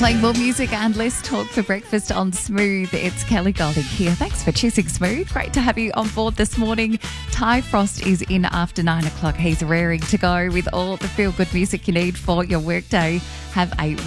Playing more music and less talk for breakfast on Smooth. It's Kelly Golding here. Thanks for choosing Smooth. Great to have you on board this morning. Ty Frost is in after 9 o'clock. He's raring to go with all the feel-good music you need for your workday. Have a